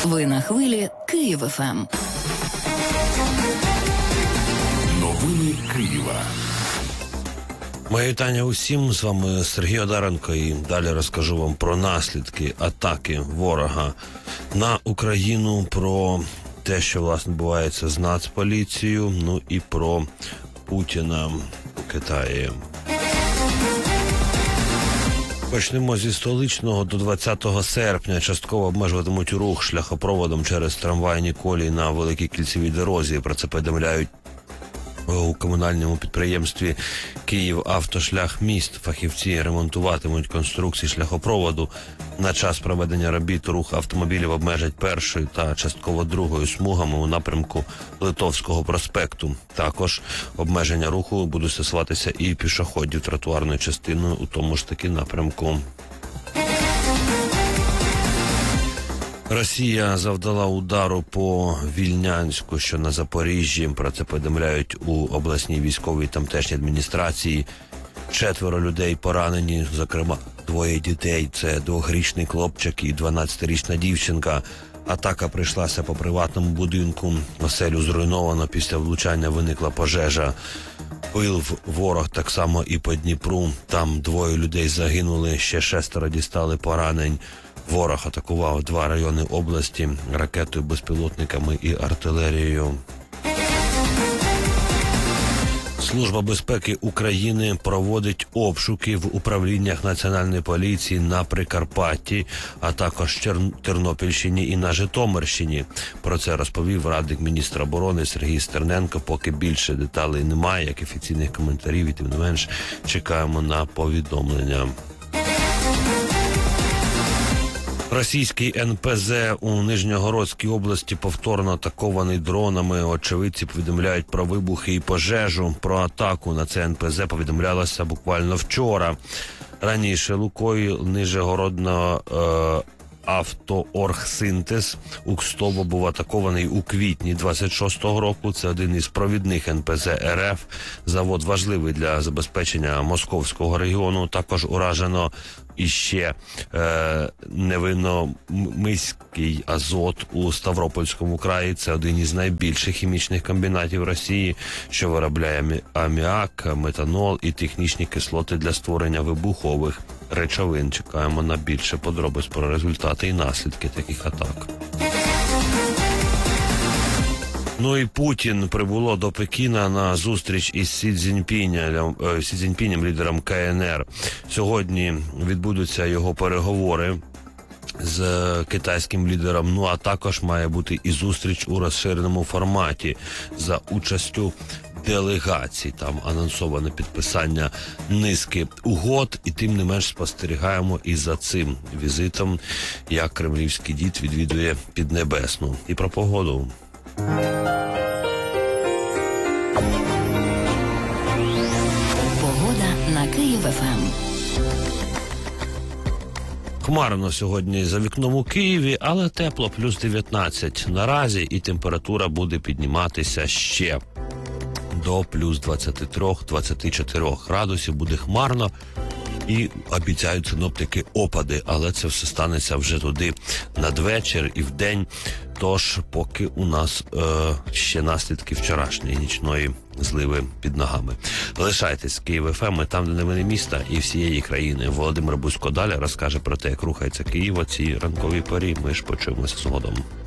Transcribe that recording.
Ви на хвилі Київ ФМ. Новини Києва. Моє вітання усім, з вами Сергій Одаренко, і далі розкажу вам про наслідки атаки ворога на Україну, про те, що, власне, відбувається з Нацполіцією, ну і про Путіна у Китаї. Почнемо зі столичного. До 20 серпня частково обмежуватимуть рух шляхопроводом через трамвайні колії на Великій кільцевій дорозі. Про це повідомляють у комунальному підприємстві «Київавтошляхміст». Фахівці ремонтуватимуть конструкції шляхопроводу. На час проведення робіт рух автомобілів обмежать першою та частково другою смугами у напрямку Литовського проспекту. Також обмеження руху будуть стосуватися і пішоходів тротуарною частиною у тому ж таки напрямку. Росія завдала удару по Вільнянську, що на Запоріжжі. Про це повідомляють у обласній військовій тамтешній адміністрації. 4 людей поранені, зокрема 2 дітей. Це 2-річний хлопчик і 12-річна дівчинка. Атака прийшлася по приватному будинку. Оселю зруйновано, після влучання виникла пожежа. Бив ворог так само і по Дніпру. Там 2 людей загинули, ще 6 дістали поранень. Ворог атакував 2 райони області ракетою, безпілотниками і артилерією. Служба безпеки України проводить обшуки в управліннях Національної поліції на Прикарпатті, а також Тернопільщині і на Житомирщині. Про це розповів радник міністра оборони Сергій Стерненко. Поки більше деталей немає, як офіційних коментарів, і тим не менш чекаємо на повідомлення. Російський НПЗ у Нижньогородській області повторно атакований дронами. Очевидці повідомляють про вибухи і пожежу. Про атаку на це НПЗ повідомлялося буквально вчора. Раніше Лукойл Нижегородного Автооргсинтез Укстово був атакований у квітні 26-го року. Це один із провідних НПЗ РФ. Завод важливий для забезпечення московського регіону. Також уражено іще Невинномиський азот у Ставропольському краї. Це один із найбільших хімічних комбінатів Росії, що виробляє аміак, метанол і технічні кислоти для створення вибухових речовин. Чекаємо на більше подробиць про результати і наслідки таких атак. Ну і Путін прибуло до Пекіна на зустріч із Сі Цзіньпінем, лідером КНР. Сьогодні відбудуться його переговори з китайським лідером, ну а також має бути і зустріч у розширеному форматі за участю делегацій. Там анонсоване підписання низки угод, і тим не менш спостерігаємо і за цим візитом, як кремлівський дід відвідує Піднебесну. І про погоду. Погода на Київ ФМ. Хмарно сьогодні за вікном у Києві, але тепло, плюс 19 наразі, і температура буде підніматися ще до плюс 23-24 градусів. Буде хмарно і обіцяють синоптики опади, але це все станеться вже туди надвечір і вдень. Тож поки у нас ще наслідки вчорашньої нічної зливи під ногами. Лишайтесь з Київ ФМ, там, де новини міста і всієї країни. Володимир Бузько далі розкаже про те, як рухається Київ о цій ранковій порі. Ми ж почуємося згодом.